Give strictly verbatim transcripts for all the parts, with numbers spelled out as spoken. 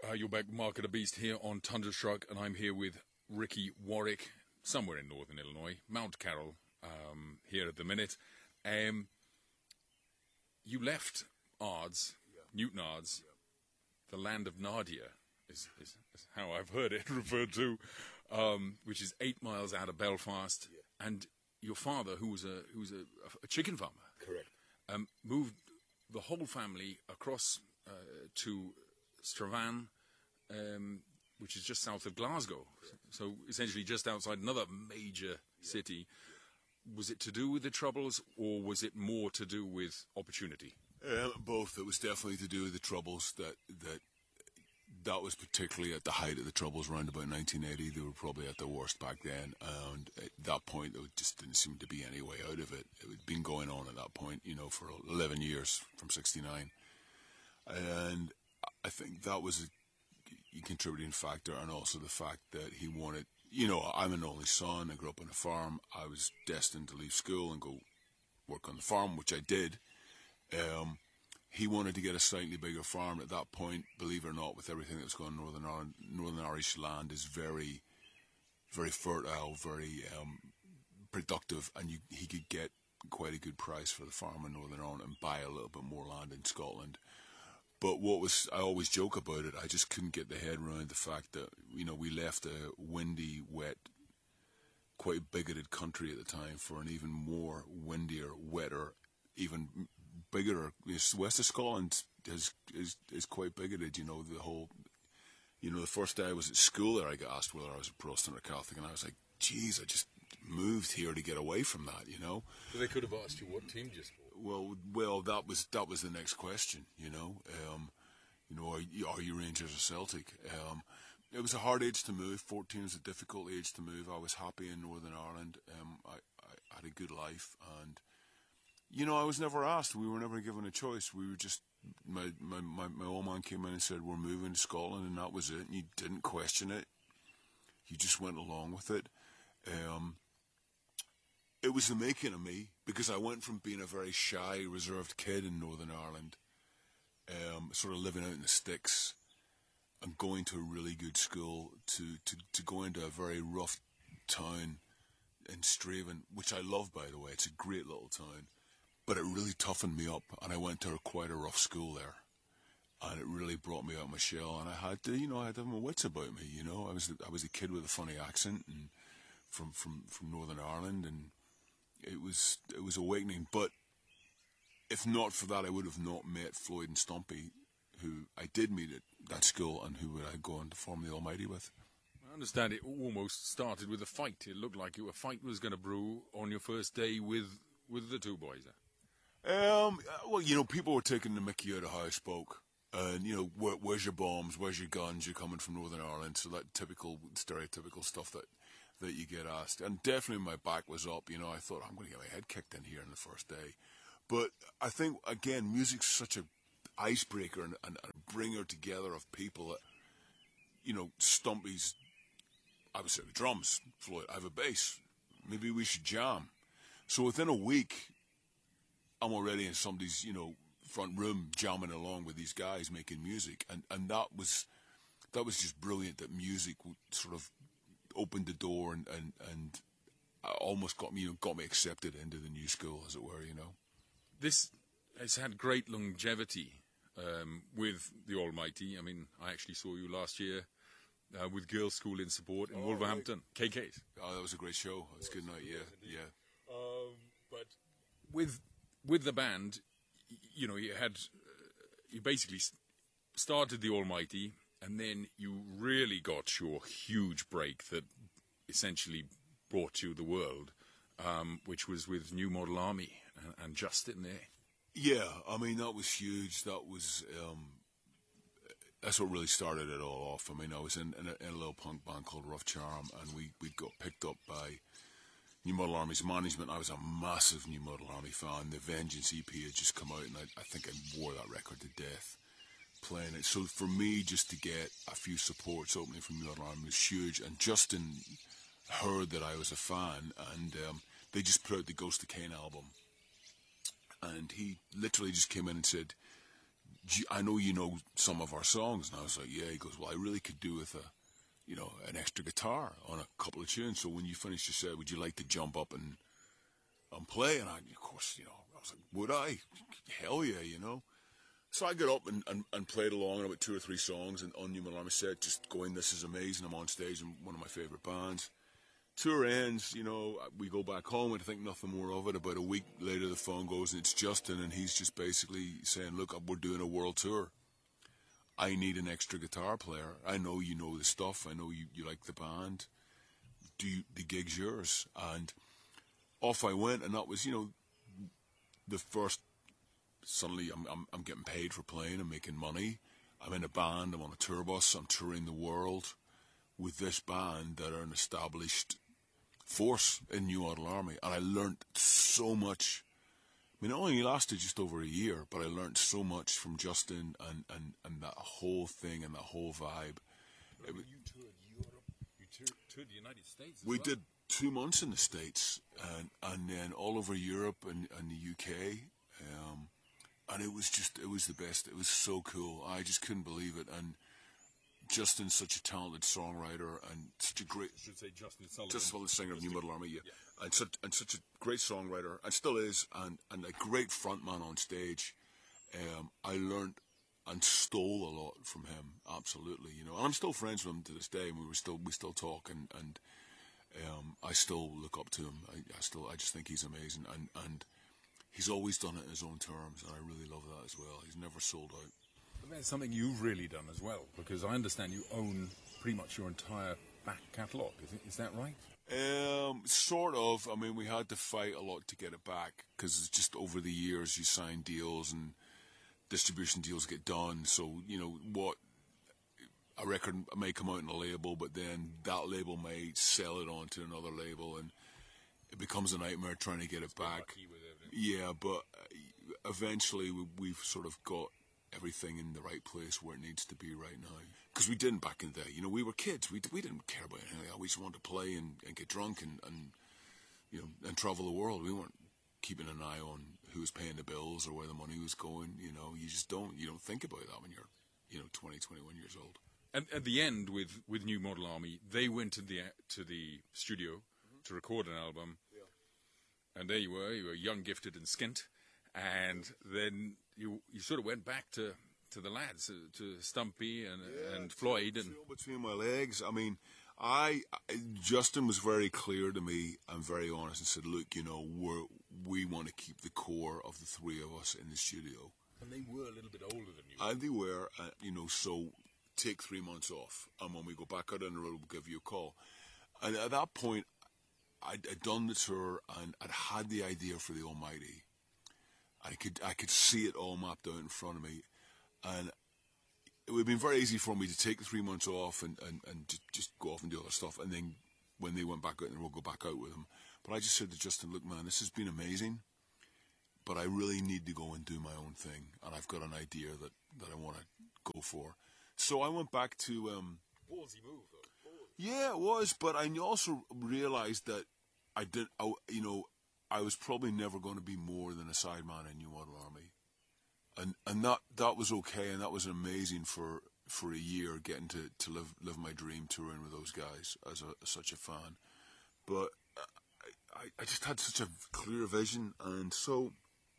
Uh, you're back, Mark of the Beast, here on Thunderstruck, and I'm here with Ricky Warwick, somewhere in northern Illinois, Mount Carroll, um, here at the minute. Um, you left Ards, yeah. Newton Ards, yeah. The land of Nadia, is, is, is how I've heard it referred to, um, which is eight miles out of Belfast. Yeah. And your father, who was a who was a, a chicken farmer, correct, um, moved the whole family across uh, to Strabane, um, which is just south of Glasgow, so essentially just outside another major city. Was it to do with the Troubles, or was it more to do with opportunity? Uh, both. It was definitely to do with the Troubles. That that that was particularly at the height of the Troubles, around about nineteen eighty. They were probably at their worst back then, and at that point, there just didn't seem to be any way out of it. It had been going on at that point, you know, for eleven years, from sixty-nine, and I think that was a contributing factor, and also the fact that he wanted, you know, I'm an only son, I grew up on a farm, I was destined to leave school and go work on the farm, which I did. Um, he wanted to get a slightly bigger farm. At that point, believe it or not, with everything that was going on in Northern Ireland, Northern Irish land is very, very fertile, very um, productive, and you, he could get quite a good price for the farm in Northern Ireland and buy a little bit more land in Scotland. But what was, I always joke about it, I just couldn't get the head around the fact that, you know, we left a windy, wet, quite bigoted country at the time for an even more windier, wetter, even bigger. West of Scotland is, is, is quite bigoted, you know, the whole, you know, the first day I was at school there, I got asked whether I was a Protestant or Catholic, and I was like, geez, I just moved here to get away from that, you know. So they could have asked you what team you support. Well, well, that was that was the next question, you know. Um, you know, are you, are you Rangers or Celtic? Um, it was a hard age to move. fourteen was a difficult age to move. I was happy in Northern Ireland. Um, I, I had a good life, and you know, I was never asked. We were never given a choice. We were just my my my, my old man came in and said, "We're moving to Scotland," and that was it. And you didn't question it. You just went along with it. Um, It was the making of me, because I went from being a very shy, reserved kid in Northern Ireland, um, sort of living out in the sticks, and going to a really good school, to, to, to going to a very rough town in Straven, which I love, by the way. It's a great little town. But it really toughened me up, and I went to a, quite a rough school there. And it really brought me out of my shell, and I had to, you know, I had to have my wits about me, you know. I was I was a kid with a funny accent, and from, from, from Northern Ireland, and It was it was awakening, but if not for that, I would have not met Floyd and Stumpy, who I did meet at that school, and who would I go on to form the Almighty with. I understand it almost started with a fight. It looked like a fight was going to brew on your first day with with the two boys. Um, well, you know, people were taking the mickey out of how I spoke. And, you know, where, where's your bombs, where's your guns, you're coming from Northern Ireland, so that typical, stereotypical stuff that that you get asked. And definitely my back was up, you know, I thought, I'm going to get my head kicked in here on the first day. But I think, again, music's such a icebreaker and, and a bringer together of people that, you know, Stumpy's, I would say the drums, Floyd, I have a bass, maybe we should jam. So within a week, I'm already in somebody's, you know, front room jamming along with these guys making music. And, and that was, that was just brilliant, that music would sort of opened the door and, and, and almost got me, you know, got me accepted into the new school, as it were, you know. This has had great longevity um, with the Almighty. I mean, I actually saw you last year uh, with Girls' School in Support in oh, Wolverhampton, right. K K's. Oh, that was a great show. It was a good night, yeah, yeah. Um, but with with the band, you know, you had, uh, you basically started the Almighty, and then you really got your huge break that essentially brought you the world, um, which was with New Model Army and, and Justin there. Yeah, I mean, that was huge. That was, um, that's what really started it all off. I mean, I was in, in, a, in a little punk band called Rough Charm, and we, we got picked up by New Model Army's management. I was a massive New Model Army fan. The Vengeance E P had just come out, and I, I think I wore that record to death, playing it. So for me, just to get a few supports opening from New Model Army was huge. And Justin heard that I was a fan, and um, they just put out the Ghost of Cain album. And he literally just came in and said, I know you know some of our songs. And I was like, yeah. He goes, well, I really could do with a, you know, an extra guitar on a couple of tunes. So when you finished, you said, would you like to jump up and, and play? And I, of course, you know, I was like, would I? Hell yeah, you know. So I got up and, and, and played along on about two or three songs. And on New Model Army said, just going, this is amazing. I'm on stage in one of my favorite bands. Tour ends, you know, we go back home and I think nothing more of it. About a week later, the phone goes and it's Justin, and he's just basically saying, look, we're doing a world tour. I need an extra guitar player. I know you know the stuff. I know you, you like the band. Do you, the gig's yours. And off I went, and that was, you know, the first, suddenly I'm, I'm, I'm getting paid for playing. I'm making money. I'm in a band. I'm on a tour bus. I'm touring the world with this band that are an established force in New Model Army, and I learned so much. I mean, it only lasted just over a year, but I learned so much from Justin and, and, and that whole thing and that whole vibe. But you toured Europe, you toured, toured the United States as We well. did two months in the States, and, and then all over Europe and, and the U K, um, and it was just, it was the best. It was so cool. I just couldn't believe it, and Justin's such a talented songwriter and such a great. I should say Justin Sullivan. Justin Sullivan, singer of New Model Army, yeah, yeah. and such and such a great songwriter, and still is, and and a great frontman on stage. Um, I learned and stole a lot from him, absolutely, you know. And I'm still friends with him to this day, and we were still we still talk, and and um, I still look up to him. I, I still I just think he's amazing, and and he's always done it in his own terms, and I really love that as well. He's never sold out. But there's something you've really done as well, because I understand you own pretty much your entire back catalogue. Is, it, is that right? Um, sort of. I mean, we had to fight a lot to get it back, because it's just over the years you sign deals and distribution deals get done. So, you know, what a record may come out in a label, but then that label may sell it on to another label, and it becomes a nightmare trying to get it back. Yeah, but eventually we, we've sort of got everything in the right place where it needs to be right now. Because we didn't back in the day. You know, we were kids. We we didn't care about anything like that. We just wanted to play and, and get drunk and, and, you know, and travel the world. We weren't keeping an eye on who was paying the bills or where the money was going. You know, you just don't. You don't think about that when you're, you know, twenty, twenty-one years old. And at the end, with, with New Model Army, they went to the to the studio mm-hmm. to record an album. Yeah. And there you were. You were young, gifted, and skint. And then you you sort of went back to, to the lads, to, to Stumpy and yeah, and Floyd. And between my legs. I mean, I, I Justin was very clear to me and very honest and said, look, you know, we're, we want to keep the core of the three of us in the studio. And they were a little bit older than you. And they were, uh, you know, so take three months off. And when we go back out on the road, we'll give you a call. And at that point, I'd, I'd done the tour and I'd had the idea for the Almighty. I could I could see it all mapped out in front of me, and it would have been very easy for me to take the three months off and, and, and just, just go off and do other stuff, and then when they went back out, and we'll go back out with them. But I just said to Justin, look, man, this has been amazing, but I really need to go and do my own thing, and I've got an idea that, that I want to go for. So I went back to... Um, Ballsy move, though. Ballsy. Yeah, it was, but I also realised that I did, I, you know, I was probably never going to be more than a sideman in New Model Army, and and that that was okay, and that was amazing for for a year, getting to, to live live my dream touring with those guys as a such a fan. But I, I just had such a clear vision, and so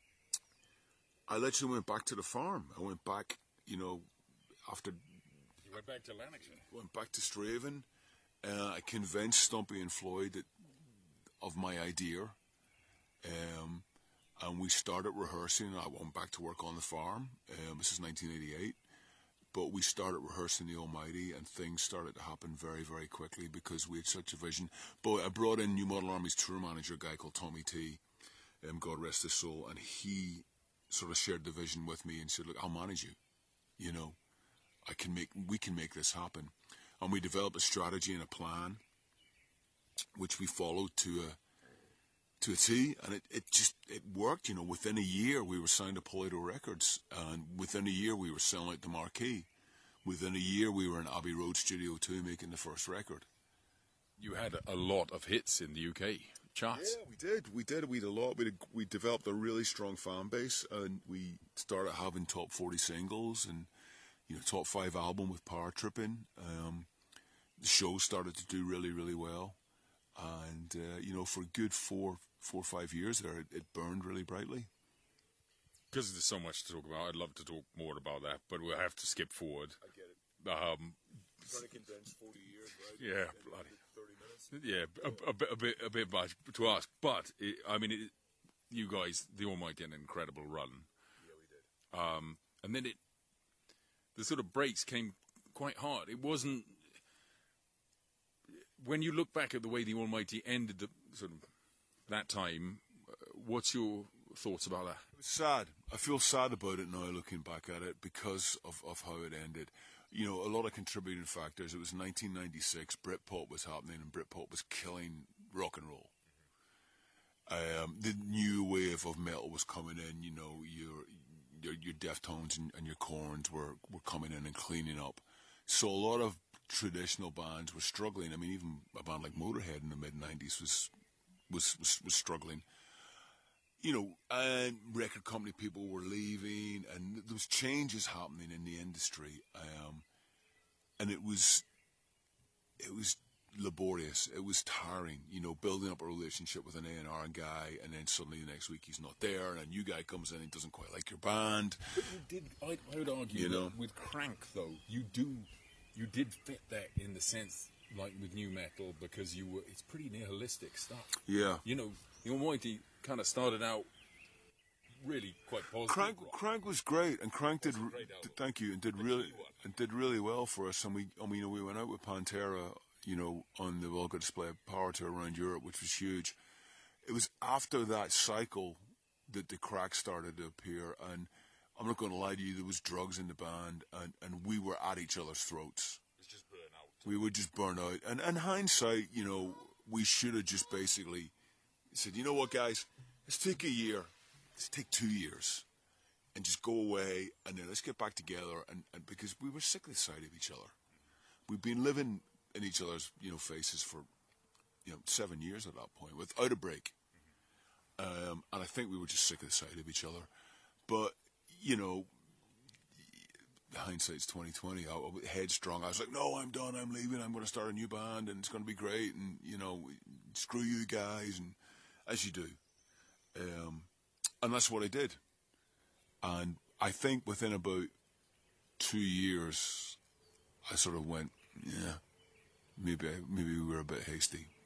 I literally went back to the farm. I went back, you know, after you went back to Lanarkshire. Went back to Straven. Uh, I convinced Stumpy and Floyd that, of my idea. Um, and we started rehearsing. I went back to work on the farm. Um, this is nineteen eighty-eight. But we started rehearsing the Almighty, and things started to happen very, very quickly because we had such a vision. But I brought in New Model Army's tour manager, a guy called Tommy T, um, God rest his soul, and he sort of shared the vision with me and said, look, I'll manage you. You know, I can make, we can make this happen. And we developed a strategy and a plan, which we followed to a to a T, and it, it just, it worked, you know. Within a year, we were signed to Polydor Records, and within a year, we were selling out the Marquee. Within a year, we were in Abbey Road Studio two making the first record. You had a lot of hits in the U K. charts. Yeah, we did. We did. We did a lot. We did, we developed a really strong fan base, and we started having top forty singles and, you know, top five album with Power Tripping. Um, the show started to do really, really well, and uh, you know, for a good four, four or five years there, it, it burned really brightly. Because there's so much to talk about, I'd love to talk more about that, but we'll have to skip forward. I get it. Um, Trying to condense forty years, right? Yeah, in, bloody. thirty minutes. Yeah, a, a, bit, a bit, a bit much to ask, but it, I mean, it, you guys, the Almighty, had an incredible run. Yeah, we did. Um, and then it, the sort of breaks came quite hard. It wasn't. When you look back at the way the Almighty ended the sort of that time, uh, what's your thoughts about that? It was sad. I feel sad about it now, looking back at it, because of, of how it ended. You know, a lot of contributing factors. It was nineteen ninety-six. Britpop was happening, and Britpop was killing rock and roll. Um, the new wave of metal was coming in. You know, your your, your Deftones and, and your Korns were, were coming in and cleaning up. So a lot of traditional bands were struggling. I mean, even a band like Motorhead in the mid nineties was, was was was struggling. You know, and record company people were leaving, and there was changes happening in the industry, um, and it was, it was laborious. It was tiring. You know, building up a relationship with an A and R guy, and then suddenly the next week he's not there, and a new guy comes in and doesn't quite like your band. But you did. I, I would argue You that know? with Crank, though, you do, you did fit that in the sense, like with new metal, because you were. It's pretty nihilistic stuff. Yeah. You know, the Almighty kind of started out really quite positive. Crank, rock. Crank was great, and Crank did. That's a re- great album. Thank you, and did The really key one. and did really well for us. And we, I mean, you know, we went out with Pantera, you know, on the Volga Display Power Tour around Europe, which was huge. It was after that cycle that the cracks started to appear, and I'm not going to lie to you, there was drugs in the band, and, and we were at each other's throats. It's just burn out. We would just burn out. And in hindsight, you know, we should have just basically said, you know what, guys, let's take a year, let's take two years, and just go away, and then let's get back together, and, and because we were sick of the sight of each other. We've been living in each other's, you know, faces for, you know, seven years at that point, without a break. Um, and I think we were just sick of the sight of each other. But, you know, hindsight's twenty twenty. I, I, headstrong. I was like, no, I'm done. I'm leaving. I'm going to start a new band, and it's going to be great. And, you know, screw you guys, and as you do. Um, and that's what I did. And I think within about two years, I sort of went, yeah, maybe maybe we were a bit hasty.